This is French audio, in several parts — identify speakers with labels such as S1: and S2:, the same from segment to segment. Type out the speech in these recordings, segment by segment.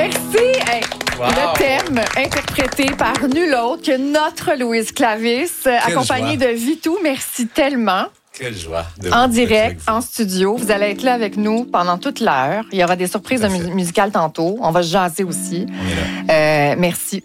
S1: Merci. Hey,
S2: Wow.
S1: Le thème interprété par nul autre que notre Louise Clavis, accompagnée de Vitou. Merci tellement.
S2: Quelle joie.
S1: En direct, en studio. Vous allez être là avec nous pendant toute l'heure. Il y aura des surprises musicales tantôt. On va se jaser aussi.
S2: On est là.
S1: Merci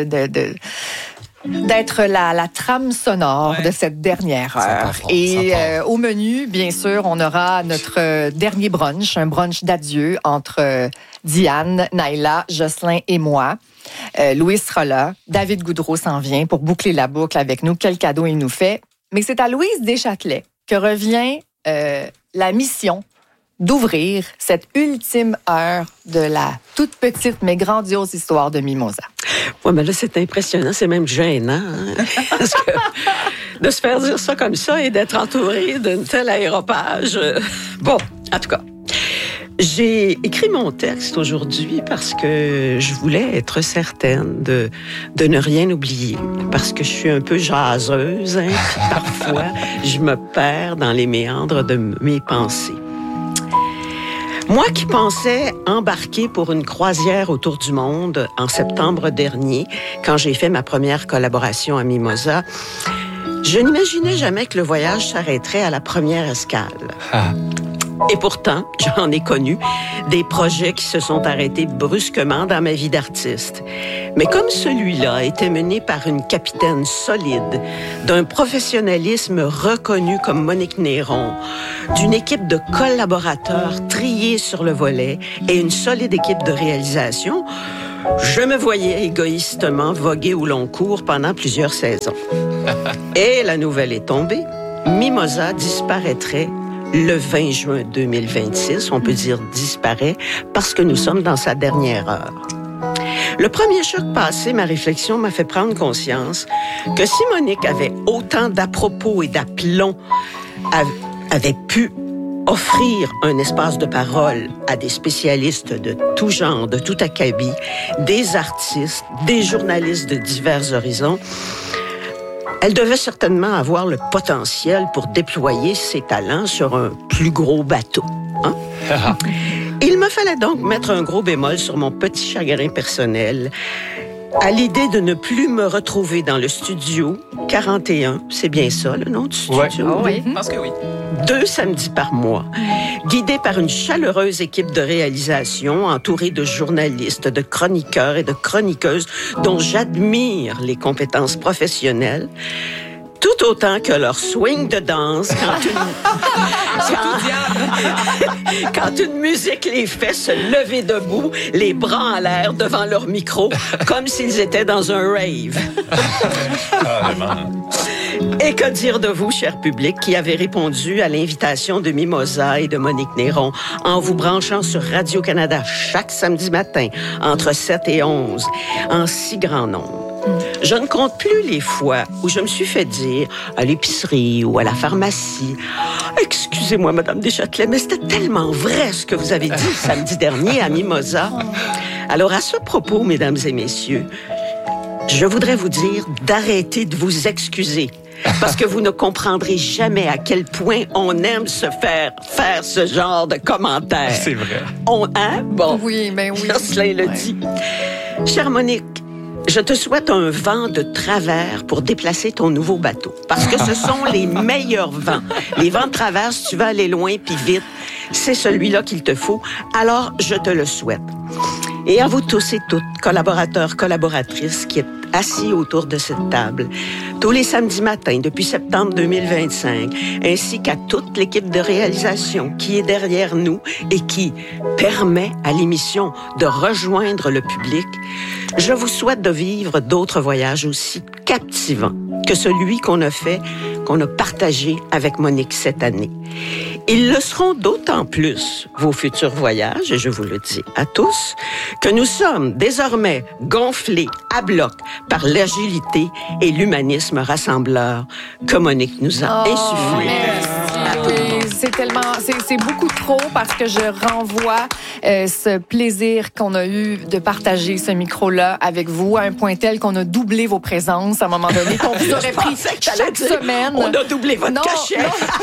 S1: d'être la trame sonore de cette dernière heure. Et au menu, bien sûr, on aura notre dernier brunch, un brunch d'adieu entre Diane, Naila, Jocelyn et moi. Louis sera là. David Goudreau s'en vient pour boucler la boucle avec nous. Quel cadeau il nous fait. Mais c'est à Louise Deschâtelet que revient la mission d'ouvrir cette ultime heure de la toute petite mais grandiose histoire de Mimosa.
S3: Oui, mais là, c'est impressionnant, c'est même gênant. Hein? Parce que de se faire dire ça comme ça et d'être entouré d'un tel aéropage. Bon, en tout cas, j'ai écrit mon texte aujourd'hui parce que je voulais être certaine de ne rien oublier. Parce que je suis un peu jaseuse, hein, puis parfois, je me perds dans les méandres de mes pensées. Moi qui pensais embarquer pour une croisière autour du monde en septembre dernier, quand j'ai fait ma première collaboration à Mimosa, je n'imaginais jamais que le voyage s'arrêterait à la première escale.
S2: Ah.
S3: Et pourtant, j'en ai connu des projets qui se sont arrêtés brusquement dans ma vie d'artiste. Mais comme celui-là était mené par une capitaine solide, d'un professionnalisme reconnu comme Monique Néron, d'une équipe de collaborateurs triés sur le volet et une solide équipe de réalisation, je me voyais égoïstement voguer au long cours pendant plusieurs saisons. Et la nouvelle est tombée. Mimosa disparaîtrait le 20 juin 2026, on peut dire disparaît, parce que nous sommes dans sa dernière heure. Le premier choc passé, ma réflexion m'a fait prendre conscience que si Monique avait autant d'à-propos et d'aplomb, avait pu offrir un espace de parole à des spécialistes de tout genre, de tout acabit, des artistes, des journalistes de divers horizons, elle devait certainement avoir le potentiel pour déployer ses talents sur un plus gros bateau. Hein? Il me fallait donc mettre un gros bémol sur mon petit chagrin personnel à l'idée de ne plus me retrouver dans le studio 41, c'est bien ça le nom du studio?
S2: Ouais.
S1: Oh oui.
S2: Je pense que oui.
S3: 2 samedis par mois, guidé par une chaleureuse équipe de réalisation entourée de journalistes, de chroniqueurs et de chroniqueuses dont j'admire les compétences professionnelles, tout autant que leur swing de danse quand une musique les fait se lever debout, les bras en l'air devant leur micro, comme s'ils étaient dans un rave. Et que dire de vous, cher public, qui avez répondu à l'invitation de Mimosa et de Monique Néron en vous branchant sur Radio-Canada chaque samedi matin entre 7 et 11, en si grand nombre. Je ne compte plus les fois où je me suis fait dire à l'épicerie ou à la pharmacie « Excusez-moi, Madame Deschâtelet, mais c'était tellement vrai ce que vous avez dit samedi dernier à Mimosa. » Alors, à ce propos, mesdames et messieurs, je voudrais vous dire d'arrêter de vous excuser. Parce que vous ne comprendrez jamais à quel point on aime se faire ce genre de commentaires.
S2: C'est vrai.
S3: Bon.
S1: Oui, ben oui.
S3: Jocelyn le dit. Chère Monique, je te souhaite un vent de travers pour déplacer ton nouveau bateau. Parce que ce sont les meilleurs vents. Les vents de travers, si tu veux aller loin puis vite, c'est celui-là qu'il te faut. Alors, je te le souhaite. Et à vous tous et toutes, collaborateurs, collaboratrices qui êtes assis autour de cette table, tous les samedis matins depuis septembre 2025, ainsi qu'à toute l'équipe de réalisation qui est derrière nous et qui permet à l'émission de rejoindre le public, je vous souhaite de vivre d'autres voyages aussi captivants que celui qu'on a partagé avec Monique cette année. Ils le seront d'autant plus, vos futurs voyages, et je vous le dis à tous, que nous sommes désormais gonflés à bloc par l'agilité et l'humanisme rassembleur que Monique nous a insufflé.
S1: Merci, Louise. c'est beaucoup trop parce que je renvoie ce plaisir qu'on a eu de partager ce micro-là avec vous à un point tel qu'on a doublé vos présences à un moment donné, qu'on vous aurait pris chaque semaine.
S3: On a doublé votre cachet.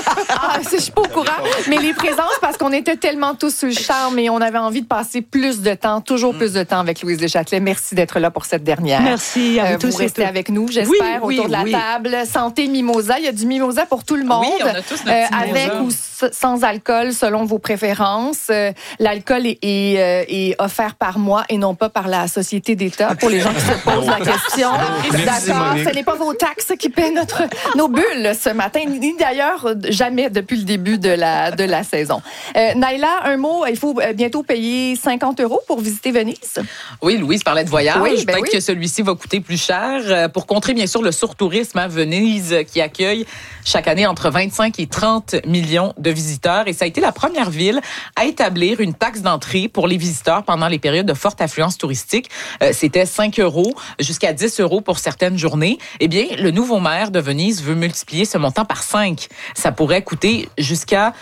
S1: Je suis pas au courant. Mais les présences, parce qu'on était tellement tous sous le charme et on avait envie de passer plus de temps, toujours plus de temps avec Louise Deschâtelet. Merci d'être là pour cette dernière.
S3: Merci à vous tous.
S1: Vous restez avec nous, j'espère, autour de la table. Santé Mimosa. Il y a du Mimosa pour tout le monde.
S2: Oui, on a tous notre petit
S1: avec ou sans alcool, selon vos préférences. L'alcool est offert par moi et non pas par la Société d'État, pour les gens qui se posent la question. D'accord, ce n'est pas vos taxes qui paient nos bulles ce matin, ni d'ailleurs jamais depuis le début de la saison. Naila, un mot, il faut bientôt payer 50 € pour visiter Venise.
S2: Oui, Louise parlait de voyage.
S1: Oui,
S2: peut-être que celui-ci va coûter plus cher pour contrer bien sûr le surtourisme à Venise qui accueille chaque année entre 25 et 30 millions de visiteurs. Et ça a été la première ville à établir une taxe d'entrée pour les visiteurs pendant les périodes de forte affluence touristique. C'était 5 € jusqu'à 10 € pour certaines journées. Eh bien, le nouveau maire de Venise veut multiplier ce montant par 5. Ça pourrait coûter jusqu'à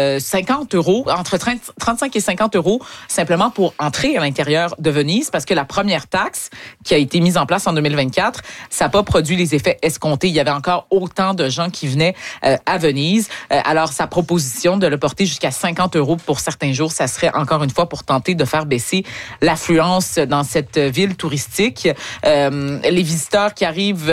S2: 50 €, entre 35 et 50 € simplement pour entrer à l'intérieur de Venise, parce que la première taxe qui a été mise en place en 2024, ça n'a pas produit les effets escomptés. Il y avait encore autant de gens qui venaient à Venise. Alors, sa proposition de le porter jusqu'à 50 € pour certains jours, ça serait encore une fois pour tenter de faire baisser l'affluence dans cette ville touristique. Les visiteurs qui arrivent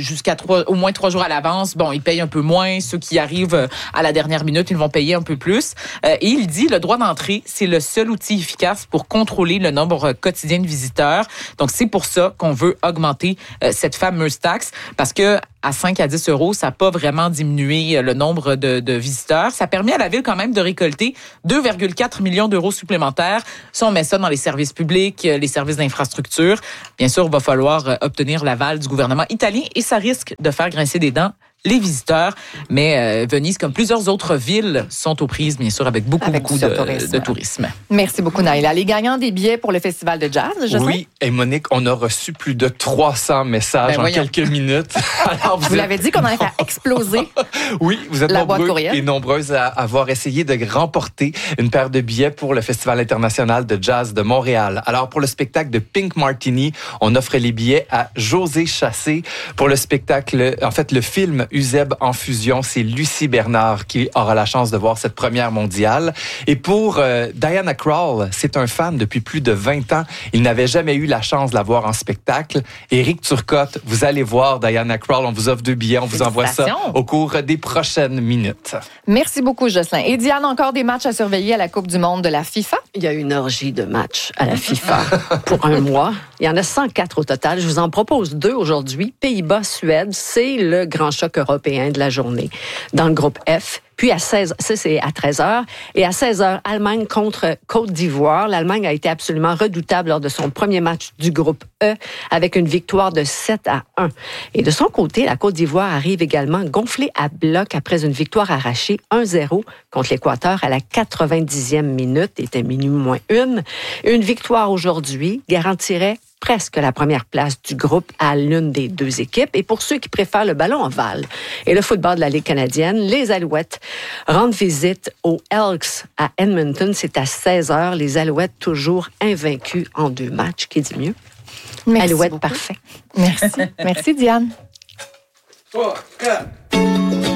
S2: au moins 3 jours à l'avance, bon, ils payent un peu moins. Ceux qui arrivent à la dernière minute, ils vont payer un peu plus. Et il dit, le droit d'entrée, c'est le seul outil efficace pour contrôler le nombre quotidien de visiteurs. Donc, c'est pour ça qu'on veut augmenter cette fameuse taxe, parce que à 5 à 10 €, ça n'a pas vraiment diminué le nombre de visiteurs. Ça permet à la ville quand même de récolter 2,4 millions d'euros supplémentaires. Si on met ça dans les services publics, les services d'infrastructure, bien sûr, il va falloir obtenir l'aval du gouvernement italien et ça risque de faire grincer des dents les visiteurs. Mais Venise, comme plusieurs autres villes, sont aux prises, bien sûr, avec beaucoup de tourisme.
S1: Merci beaucoup, Naila. Les gagnants des billets pour le Festival de jazz, je sais.
S4: Oui, et Monique, on a reçu plus de 300 messages en quelques minutes. Alors,
S1: vous l'avez dit qu'on allait faire exploser.
S4: Oui, vous êtes nombreux et nombreuses à avoir essayé de remporter une paire de billets pour le Festival international de jazz de Montréal. Alors, pour le spectacle de Pink Martini, on offre les billets à José Chassé. Pour le spectacle, en fait, le film Eusèbe en fusion, c'est Lucie Bernard qui aura la chance de voir cette première mondiale. Et pour Diana Krall, c'est un fan depuis plus de 20 ans. Il n'avait jamais eu la chance de la voir en spectacle. Éric Turcotte, vous allez voir Diana Krall. On vous offre 2 billets. On vous envoie ça au cours des prochaines minutes.
S1: Merci beaucoup, Jocelyn. Et Diane, encore des matchs à surveiller à la Coupe du monde de la FIFA?
S3: Il y a une orgie de matchs à la FIFA pour un mois. Il y en a 104 au total. Je vous en propose 2 aujourd'hui. Pays-Bas-Suède, c'est le grand choc européen de la journée. Dans le groupe F, puis à 16, ça c'est à 13h, et à 16h, Allemagne contre Côte d'Ivoire. L'Allemagne a été absolument redoutable lors de son premier match du groupe E, avec une victoire de 7-1. Et de son côté, la Côte d'Ivoire arrive également gonflée à bloc après une victoire arrachée 1-0 contre l'Équateur à la 90e minute, était minuit moins 1. Une victoire aujourd'hui garantirait presque la première place du groupe à l'une des 2 équipes. Et pour ceux qui préfèrent le ballon ovale et le football de la Ligue canadienne, les Alouettes rendent visite aux Elks à Edmonton. C'est à 16h. Les Alouettes toujours invaincus en 2 matchs. Qui dit mieux?
S1: Merci
S3: Alouettes,
S1: beaucoup.
S3: parfait.
S1: Merci. Merci, Diane.
S5: 3, 4.